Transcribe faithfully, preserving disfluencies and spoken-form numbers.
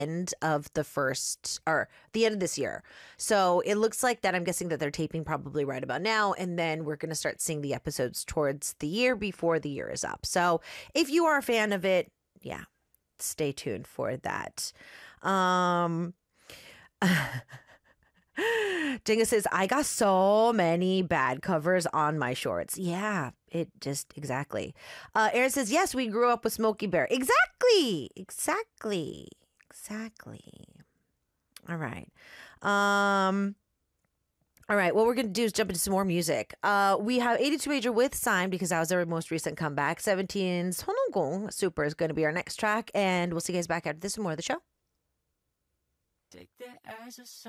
end of the first or the end of this year. So it looks like that. I'm guessing that they're taping probably right about now. And then we're going to start seeing the episodes towards the year before the year is up. So if you are a fan of it, yeah, stay tuned for that. Um, Jenga says, I got so many bad covers on my shorts. Yeah, it just exactly. Uh, Aaron says, yes, we grew up with Smokey Bear. Exactly. Exactly. Exactly. All right. Um, all right. What we're going to do is jump into some more music. Uh, we have eighty-two Major with Sign because that was their most recent comeback. seventeen's Honongong Super is going to be our next track. And we'll see you guys back after this and more of the show. Take that as a sign.